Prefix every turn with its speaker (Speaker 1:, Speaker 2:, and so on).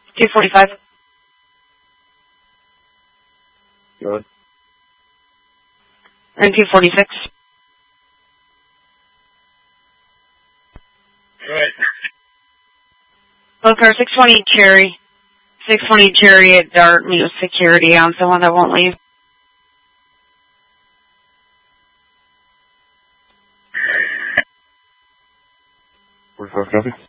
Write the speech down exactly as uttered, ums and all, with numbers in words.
Speaker 1: two forty-five.
Speaker 2: Good.
Speaker 1: And two forty-six.
Speaker 2: Good.
Speaker 1: Look, our six twenty Cherry. six twenty Cherry at Dart, meet with security on someone that won't leave.
Speaker 2: forty-five copy.